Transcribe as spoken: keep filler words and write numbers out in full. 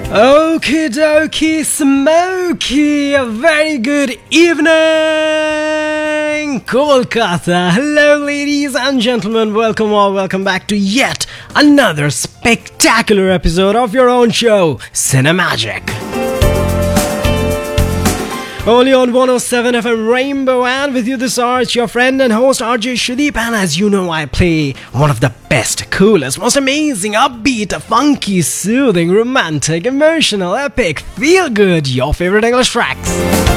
Okie dokie smoky, a very good evening, Kolkata. Hello, ladies and gentlemen. Welcome or welcome back to yet another spectacular episode of your own show, Cinemagic. Only on one oh seven F M Rainbow, and with you this hour, it's your friend and host R J Shadeep, and as you know, I play one of the best, coolest, most amazing, upbeat, funky, soothing, romantic, emotional, epic, feel-good, your favorite English tracks.